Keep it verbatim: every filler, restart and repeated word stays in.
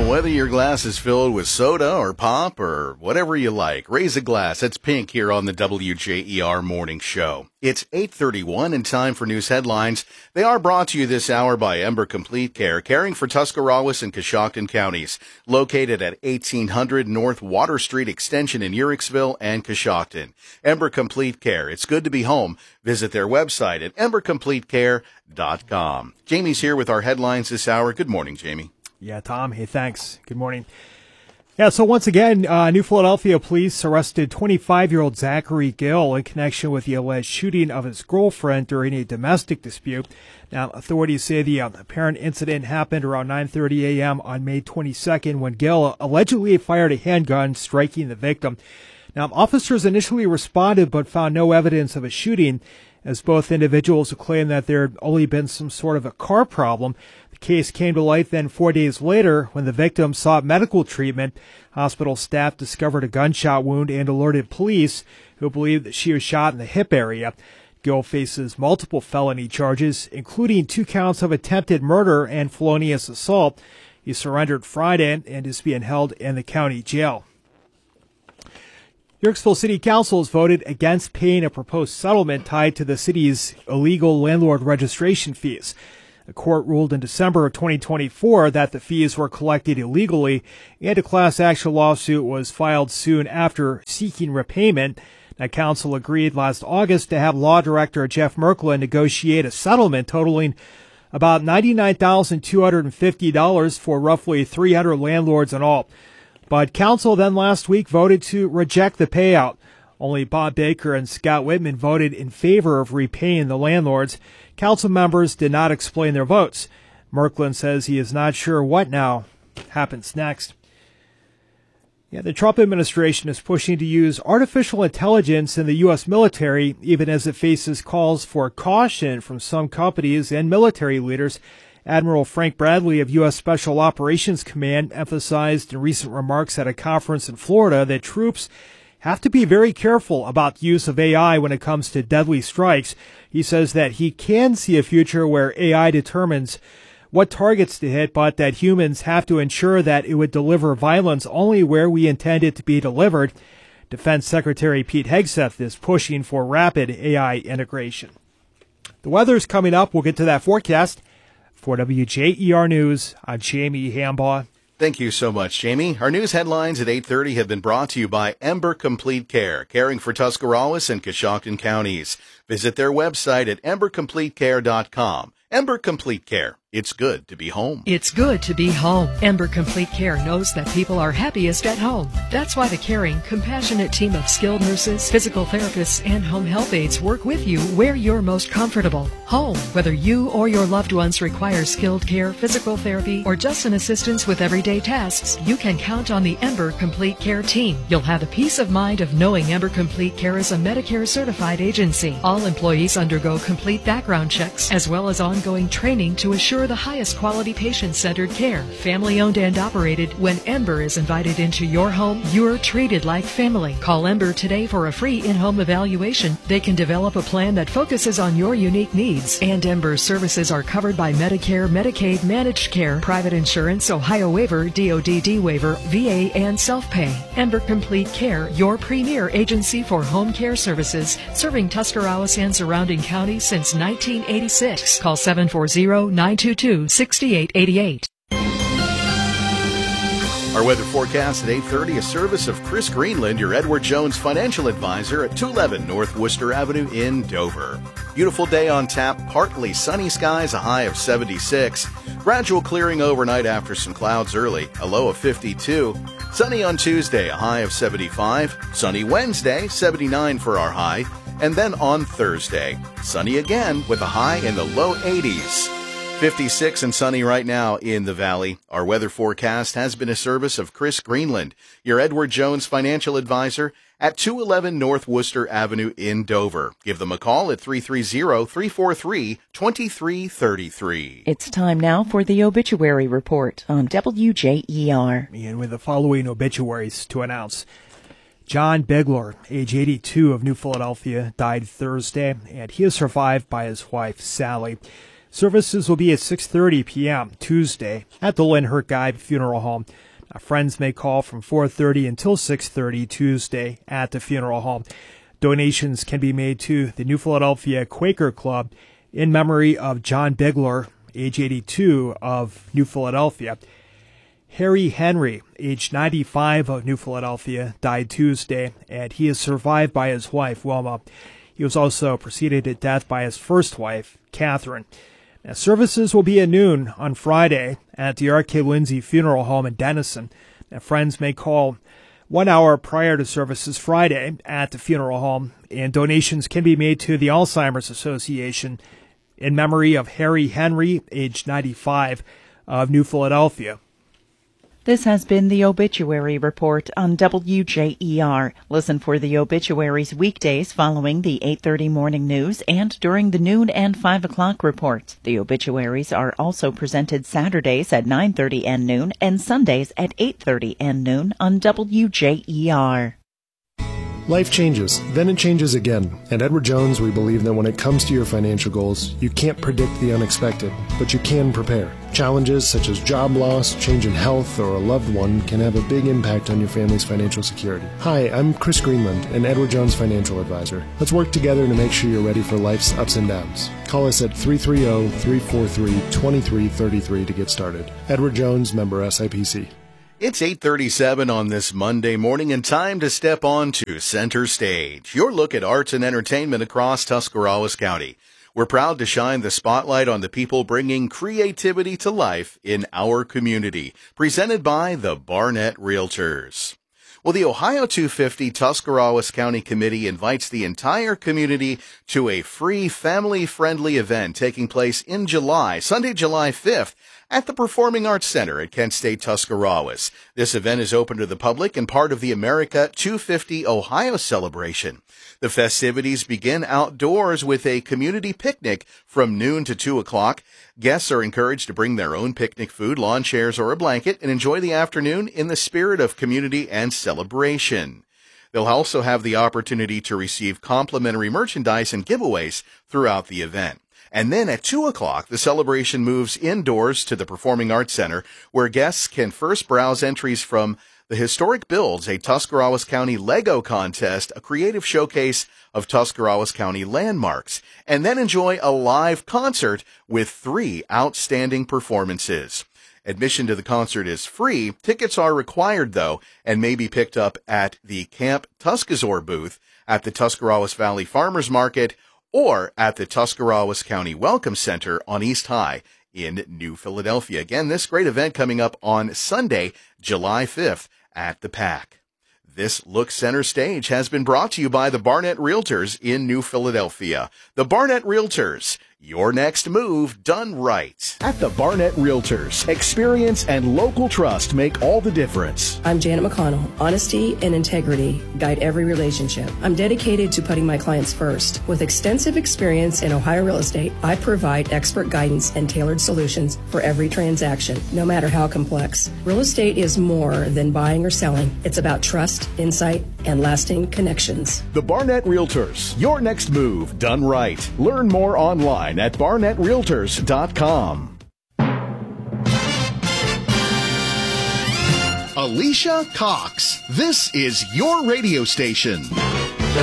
whether your glass is filled with soda or pop or whatever you like, raise a glass. It's Pink here on the W J E R Morning Show. It's eight thirty-one and time for news headlines. They are brought to you this hour by Ember Complete Care, caring for Tuscarawas and Coshocton counties, located at eighteen hundred North Water Street Extension in Uricksville and Coshocton. Ember Complete Care. It's good to be home. Visit their website at ember complete care dot com. Jamie's here with our headlines this hour. Good morning, Jamie. Yeah, Tom. Hey, thanks. Good morning. Yeah, so once again, uh, New Philadelphia police arrested twenty-five-year-old Zachary Gill in connection with the alleged shooting of his girlfriend during a domestic dispute. Now, authorities say the uh, apparent incident happened around nine thirty a.m. on May twenty-second when Gill allegedly fired a handgun, striking the victim. Now, officers initially responded but found no evidence of a shooting, as both individuals claimed that there had only been some sort of a car problem. The case came to light then four days later when the victim sought medical treatment. Hospital staff discovered a gunshot wound and alerted police, who believed that she was shot in the hip area. Gill faces multiple felony charges, including two counts of attempted murder and felonious assault. He surrendered Friday and is being held in the county jail. Uricksville City Council has voted against paying a proposed settlement tied to the city's illegal landlord registration fees. The court ruled in December of twenty twenty-four that the fees were collected illegally, and a class action lawsuit was filed soon after seeking repayment. The council agreed last August to have Law Director Jeff Merklin negotiate a settlement totaling about ninety-nine thousand two hundred fifty dollars for roughly three hundred landlords in all. But council then last week voted to reject the payout. Only Bob Baker and Scott Whitman voted in favor of repaying the landlords. Council members did not explain their votes. Merklin says he is not sure what now happens next. Yeah, the Trump administration is pushing to use artificial intelligence in the U S military, even as it faces calls for caution from some companies and military leaders. Admiral Frank Bradley of U S Special Operations Command emphasized in recent remarks at a conference in Florida that troops have to be very careful about the use of A I when it comes to deadly strikes. He says that he can see a future where A I determines what targets to hit, but that humans have to ensure that it would deliver violence only where we intend it to be delivered. Defense Secretary Pete Hegseth is pushing for rapid A I integration. The weather's coming up. We'll get to that forecast. For W J E R News, I'm Jamie Hambaugh. Thank you so much, Jamie. Our news headlines at eight thirty have been brought to you by Ember Complete Care, caring for Tuscarawas and Coshocton counties. Visit their website at ember complete care dot com. Ember Complete Care. It's good to be home. It's good to be home. Ember Complete Care knows that people are happiest at home. That's why the caring, compassionate team of skilled nurses, physical therapists, and home health aides work with you where you're most comfortable. Home, whether you or your loved ones require skilled care, physical therapy, or just an assistance with everyday tasks, you can count on the Ember Complete Care team. You'll have the peace of mind of knowing Ember Complete Care is a Medicare certified agency. All employees undergo complete background checks as well as ongoing training to assure the highest quality patient-centered care. Family-owned and operated. When Ember is invited into your home, you're treated like family. Call Ember today for a free in-home evaluation. They can develop a plan that focuses on your unique needs. And Ember's services are covered by Medicare, Medicaid, managed care, private insurance, Ohio waiver, D O D D waiver, V A, and self-pay. Ember Complete Care, your premier agency for home care services, serving Tuscarawas and surrounding counties since nineteen eighty-six. Call seven four zero, nine two two, six eight eight eight. Our weather forecast at eight thirty, a service of Chris Greenland, your Edward Jones financial advisor at two eleven North Worcester Avenue in Dover. Beautiful day on tap, partly sunny skies, a high of seventy-six. Gradual clearing overnight after some clouds early, a low of fifty-two. Sunny on Tuesday, a high of seventy-five. Sunny Wednesday, seventy-nine for our high. And then on Thursday, sunny again with a high in the low eighties. fifty-six and sunny right now in the valley. Our weather forecast has been a service of Chris Greenland, your Edward Jones financial advisor at two eleven North Worcester Avenue in Dover. Give them a call at three three zero, three four three, two three three three. It's time now for the obituary report on W J E R. And with the following obituaries to announce. John Bigler, age eighty-two, of New Philadelphia, died Thursday, and he is survived by his wife, Sally. Services will be at six thirty p.m. Tuesday at the Lynn Hurt Guy Funeral Home. Now, friends may call from four thirty until six thirty Tuesday at the funeral home. Donations can be made to the New Philadelphia Quaker Club in memory of John Bigler, age eighty-two, of New Philadelphia. Harry Henry, age ninety-five, of New Philadelphia, died Tuesday, and he is survived by his wife, Wilma. He was also preceded at death by his first wife, Catherine. Now, services will be at noon on Friday at the R K Lindsay Funeral Home in Denison. Now, friends may call one hour prior to services Friday at the funeral home, and donations can be made to the Alzheimer's Association in memory of Harry Henry, age ninety-five, of New Philadelphia. This has been the Obituary Report on W J E R. Listen for the obituaries weekdays following the eight thirty morning news and during the noon and five o'clock reports. The obituaries are also presented Saturdays at nine thirty and noon and Sundays at eight thirty and noon on W J E R. Life changes, then it changes again. At Edward Jones, we believe that when it comes to your financial goals, you can't predict the unexpected, but you can prepare. Challenges such as job loss, change in health, or a loved one can have a big impact on your family's financial security. Hi, I'm Chris Greenland, an Edward Jones financial advisor. Let's work together to make sure you're ready for life's ups and downs. Call us at three three zero, three four three, two three three three to get started. Edward Jones, member S I P C. It's eight thirty-seven on this Monday morning and time to step on to Center Stage, your look at arts and entertainment across Tuscarawas County. We're proud to shine the spotlight on the people bringing creativity to life in our community. Presented by the Barnett Realtors. Well, the Ohio two fifty Tuscarawas County Committee invites the entire community to a free family-friendly event taking place in July, Sunday, July fifth, at the Performing Arts Center at Kent State Tuscarawas. This event is open to the public and part of the America two fifty Ohio celebration. The festivities begin outdoors with a community picnic from noon to two o'clock. Guests are encouraged to bring their own picnic food, lawn chairs, or a blanket and enjoy the afternoon in the spirit of community and celebration. They'll also have the opportunity to receive complimentary merchandise and giveaways throughout the event. And then at two o'clock, the celebration moves indoors to the Performing Arts Center, where guests can first browse entries from the Historic Builds, a Tuscarawas County Lego contest, a creative showcase of Tuscarawas County landmarks, and then enjoy a live concert with three outstanding performances. Admission to the concert is free. Tickets are required, though, and may be picked up at the Camp Tuscazor booth at the Tuscarawas Valley Farmers Market or at the Tuscarawas County Welcome Center on East High in New Philadelphia. Again, this great event coming up on Sunday, July fifth at the P A C. This Look Center Stage has been brought to you by the Barnett Realtors in New Philadelphia. The Barnett Realtors, your next move done right. At the Barnett Realtors, experience and local trust make all the difference. I'm Janet McConnell. Honesty and integrity guide every relationship. I'm dedicated to putting my clients first. With extensive experience in Ohio real estate, I provide expert guidance and tailored solutions for every transaction, no matter how complex. Real estate is more than buying or selling. It's about trust, insight, and lasting connections. The Barnett Realtors, your next move done right. Learn more online at barnett realtors dot com. Alicia Cox, this is your radio station.